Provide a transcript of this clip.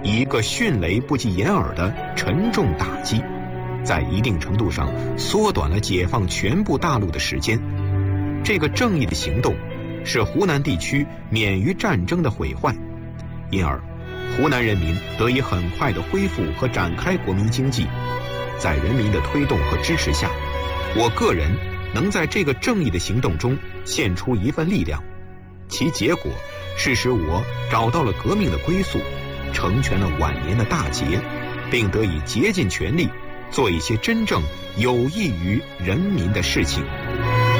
以一个迅雷不及掩耳的沉重打击，在一定程度上缩短了解放全部大陆的时间。这个正义的行动使湖南地区免于战争的毁坏，因而湖南人民得以很快的恢复和展开国民经济。在人民的推动和支持下，我个人能在这个正义的行动中献出一份力量，其结果是使我找到了革命的归宿，成全了晚年的大捷，并得以竭尽全力做一些真正有益于人民的事情。